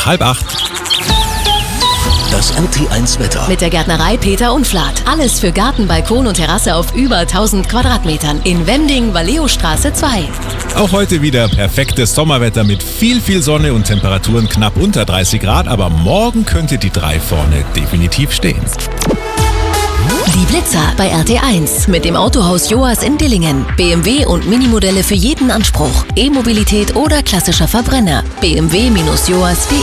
7:30. Das RT1 Wetter. Mit der Gärtnerei Peter Unflat. Alles für Garten, Balkon und Terrasse auf über 1000 Quadratmetern. In Wending, Valleostraße 2. Auch heute wieder perfektes Sommerwetter mit viel Sonne und Temperaturen knapp unter 30 Grad. Aber morgen könnte die 3 vorne definitiv stehen. Die Blitzer bei RT1 mit dem Autohaus Joas in Dillingen. BMW und Minimodelle für jeden Anspruch. E-Mobilität oder klassischer Verbrenner. bmw-joas.de